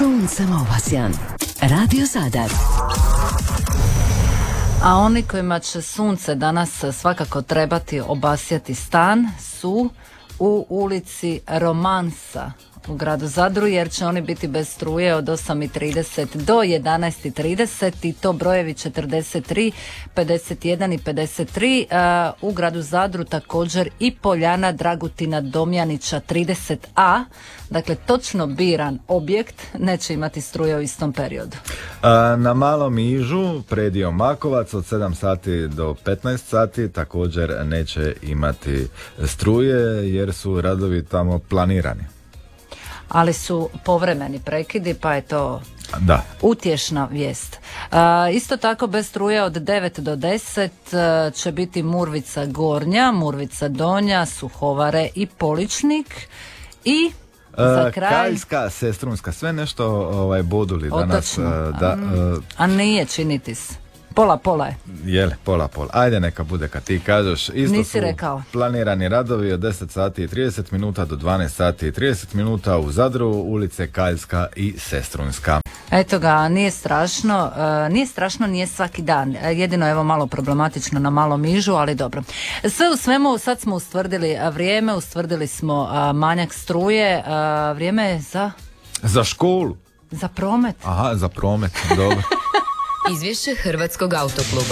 Suncem obasjan. Radio Zadar. A oni kojima će sunce danas svakako trebati obasjati stan su u ulici Romansa u gradu Zadru, jer će oni biti bez struje od 8:30 do 11:30 i to brojevi 43, 51 i 53. U gradu Zadru također i Poljana Dragutina Domjanića 30A, dakle točno biran objekt neće imati struje u istom periodu. Na Malom Ižu predio Makovac od 7 sati do 15 sati također neće imati struje jer su radovi tamo planirani. Ali su povremeni prekidi, pa je to utješna vijest. Isto tako bez struje od 9 do 10 će biti Murvica Gornja, Murvica Donja, Suhovare i Poličnik i za kraj Kaljska, Sestrunska, sve nešto boduli danas. A nije, činiti se. Pola je. Jel, pola. Ajde neka bude kad ti kažeš. Isto nisi su rekao. Planirani radovi od 10 sati i 30 minuta do 12 sati i 30 minuta u Zadru, ulice Kaljska i Sestrunska. Eto ga, nije strašno, nije svaki dan. Jedino evo malo problematično na Malom Ižu, ali dobro. Sve u svemu, sad smo ustvrdili vrijeme, ustvrdili smo manjak struje, vrijeme je za školu. Za promet. Aha, za promet, dobro. Izvješće Hrvatskog autokluba.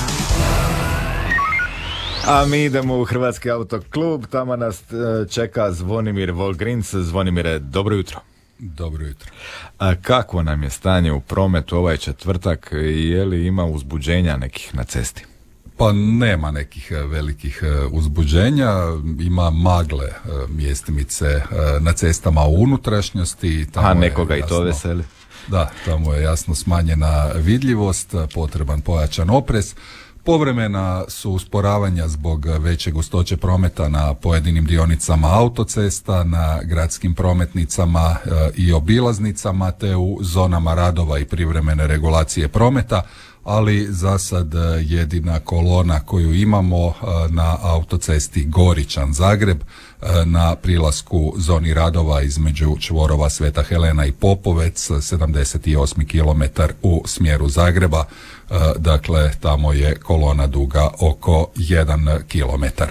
A mi idemo u Hrvatski autoklub, tamo nas čeka Zvonimir Volgrins. Zvonimire, dobro jutro. Dobro jutro. A kako nam je stanje u prometu ovaj četvrtak, je li ima uzbuđenja nekih na cesti? Pa nema nekih velikih uzbuđenja, ima magle mjestimice na cestama u unutrašnjosti. A nekoga i to veseli. Da, tamo je jasno smanjena vidljivost, potreban pojačan oprez. Povremena su usporavanja zbog veće gustoće prometa na pojedinim dionicama autocesta, na gradskim prometnicama i obilaznicama, te u zonama radova i privremene regulacije prometa, ali za sad jedina kolona koju imamo na autocesti Goričan-Zagreb na prilasku zoni radova između čvorova Sveta Helena i Popovec, 78 km u smjeru Zagreba. Dakle, tamo je kolona duga oko 1 km.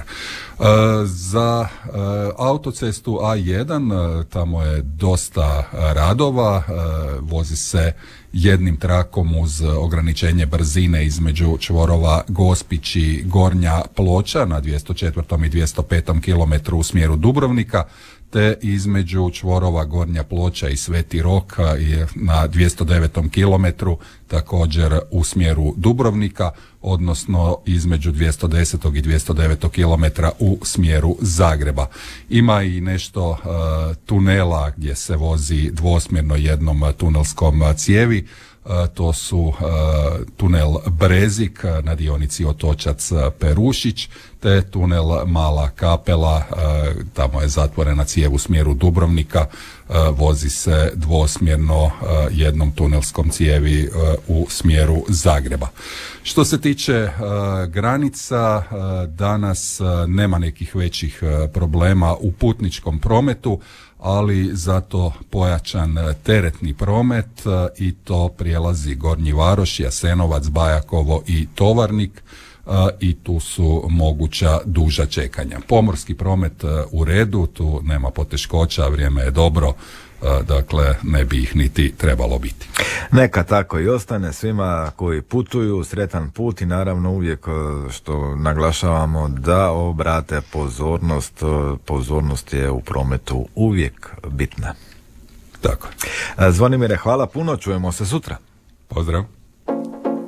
Za autocestu A1 tamo je dosta radova, vozi se jednim trakom uz ograničenje brzine između čvorova Gospić i Gornja Ploča na 204. i 205. km u smjeru Dubrovnika, te između čvorova Gornja Ploča i Sveti Rok je na 209. kilometru također u smjeru Dubrovnika, odnosno između 210. i 209. kilometra u smjeru Zagreba. Ima i nešto tunela gdje se vozi dvosmjerno jednom tunelskom cijevi. To su tunel Brezik na dionici Otočac Perušić, te tunel Mala Kapela, tamo je zatvorena cijev u smjeru Dubrovnika, vozi se dvosmjerno jednom tunelskom cijevi u smjeru Zagreba. Što se tiče granica, danas nema nekih većih problema u putničkom prometu, ali zato pojačan teretni promet i to prijelazi Gornji Varoš, Jasenovac, Bajakovo i Tovarnik i tu su moguća duža čekanja. Pomorski promet u redu, tu nema poteškoća, vrijeme je dobro, dakle ne bi ih niti trebalo biti. Neka tako i ostane svima koji putuju, sretan put i naravno uvijek što naglašavamo da obrate pozornost, pozornost je u prometu uvijek bitna. Tako. Zvonimire, hvala puno, čujemo se sutra. Pozdrav.